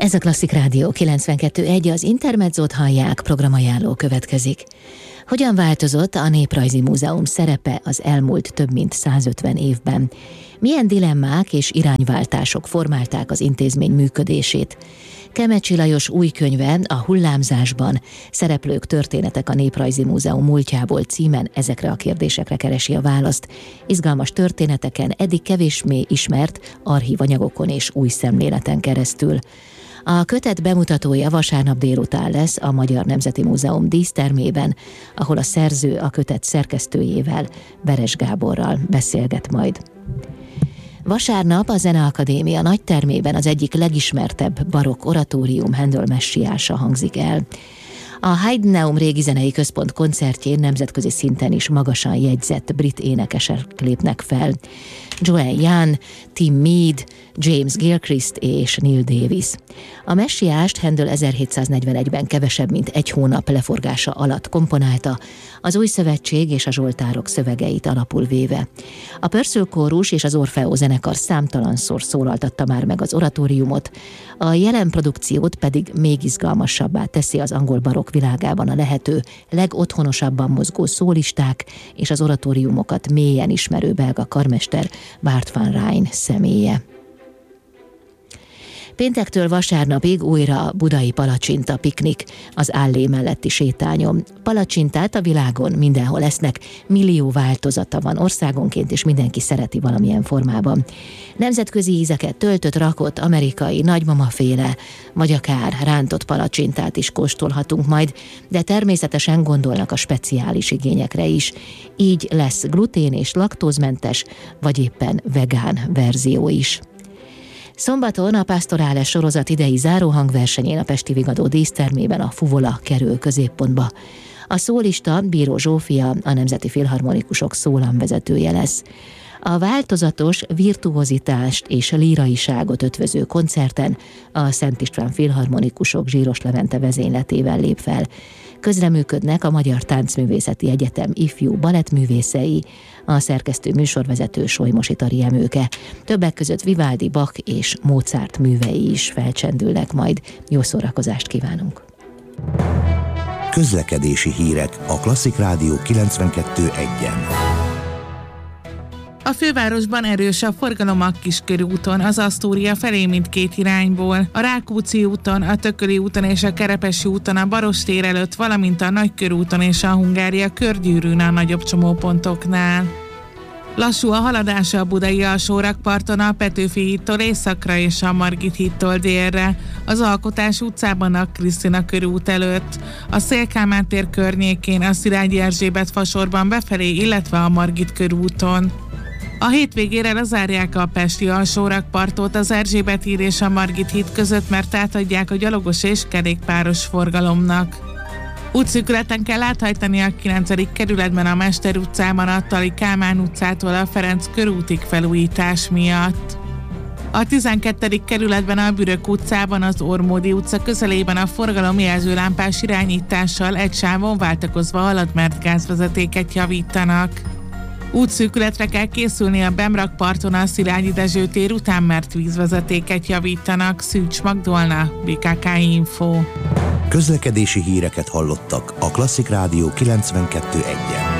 Ez a Klasszik Rádió 92.1, az Intermedzót hallják, programajánló következik. Hogyan változott a Néprajzi Múzeum szerepe az elmúlt több mint 150 évben? Milyen dilemmák és irányváltások formálták az intézmény működését? Kemecsi Lajos új könyve, A hullámzásban, szereplők, történetek a Néprajzi Múzeum múltjából címen ezekre a kérdésekre keresi a választ. Izgalmas történeteken, eddig kevésbé ismert archívanyagokon és új szemléleten keresztül. A kötet bemutatója vasárnap délután lesz a Magyar Nemzeti Múzeum dísztermében, ahol a szerző a kötet szerkesztőjével, Veres Gáborral beszélget majd. Vasárnap a Zeneakadémia nagytermében az egyik legismertebb barokk oratórium Handel messiása hangzik el. A Heideneum Régi Zenei Központ koncertjén nemzetközi szinten is magasan jegyzett brit énekesek lépnek fel. Joanne Young, Tim Mead, James Gilchrist és Neil Davis. A messiást Handel 1741-ben kevesebb mint egy hónap leforgása alatt komponálta, az Új Szövetség és a zsoltárok szövegeit alapul véve. A Purcell kórus és az Orfeo zenekar számtalanszor szólaltatta már meg az oratóriumot, a jelen produkciót pedig még izgalmasabbá teszi az angol barokk világában a lehető legotthonosabban mozgó szólisták és az oratóriumokat mélyen ismerő belga karmester Bart van Rijn személye. Péntektől vasárnapig újra budai palacsinta piknik az Állé melletti sétányon. Palacsintát a világon mindenhol esznek, millió változata van országonként, és mindenki szereti valamilyen formában. Nemzetközi ízeket töltött, rakott, amerikai, nagymamaféle, vagy akár rántott palacsintát is kóstolhatunk majd, de természetesen gondolnak a speciális igényekre is. Így lesz glutén és laktózmentes, vagy éppen vegán verzió is. Szombaton a Pastoráles sorozat idei záróhangversenyén a Pesti Vigadó dísztermében a fuvola kerül középpontba. A szólista Bíró Zsófia, a Nemzeti Filharmonikusok szólamvezetője lesz. A változatos virtuozitást és líraiságot ötvöző koncerten a Szent István Filharmonikusok Zsíros Levente vezényletével lép fel. Közreműködnek a Magyar Táncművészeti Egyetem ifjú balettművészei, a szerkesztő műsorvezető Solymosi Tari Emőke. Többek között Vivaldi, Bach és Mozart művei is felcsendülnek majd. Jó szórakozást kívánunk! Közlekedési hírek a Klasszik Rádió 92.1-en. A fővárosban erős a forgalom a Kiskörúton, az Asztória felé mindkét irányból, a Rákóczi úton, a Tököli úton és a Kerepesi úton a Barostér előtt, valamint a Nagykörúton és a Hungária körgyűrűn a nagyobb csomópontoknál. Lassú a haladás a Budai Alsórakparton a Petőfi hídtól északra és a Margit hídtól délre, az Alkotás utcában a Krisztina körút előtt, a Széll-Kálmán tér környékén, a Szilágyi Erzsébet fasorban befelé, illetve a Margit körúton. A hétvégére lezárják a Pesti Alsórakpartot az Erzsébet híd és a Margit híd között, mert átadják a gyalogos és kerékpáros forgalomnak. Útszűkületen kell áthajtani a 9. kerületben a Mester utcában a Tali Kálmán utcától a Ferenc körútig felújítás miatt. A 12. kerületben a Bürök utcában az Ormódi utca közelében a forgalom jelzőlámpás irányítással egy sávon váltakozva halad, mert gázvezetéket javítanak. Útszűkületre kell készülni a Bemrak-parton a Szilágyi Dezső tér után, mert vízvezetéket javítanak. Szűcs Magdolna, BKK Info. Közlekedési híreket hallottak a Klasszik Rádió 92.1-en.